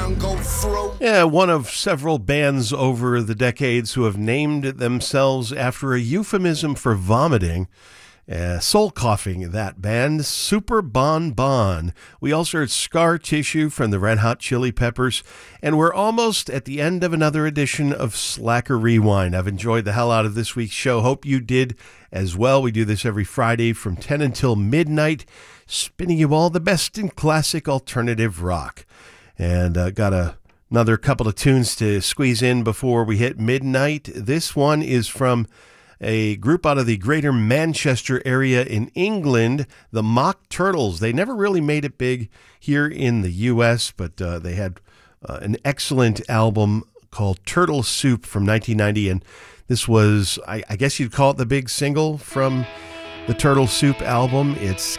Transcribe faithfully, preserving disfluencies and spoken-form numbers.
down, go through. Yeah, one of several bands over the decades who have named themselves after a euphemism for vomiting. Uh, soul coughing, that band, Super Bon Bon. We also heard Scar Tissue from the Red Hot Chili Peppers, and we're almost at the end of another edition of Slacker Rewind. I've enjoyed the hell out of this week's show. Hope you did as well. We do this every Friday from ten until midnight, spinning you all the best in classic alternative rock. And uh, got a, another couple of tunes to squeeze in before we hit midnight. This one is from a group out of the greater Manchester area in England, the Mock Turtles. They never really made it big here in the U S, but uh, they had uh, an excellent album called Turtle Soup from nineteen ninety, and this was, I, I guess you'd call it the big single from the Turtle Soup album. It's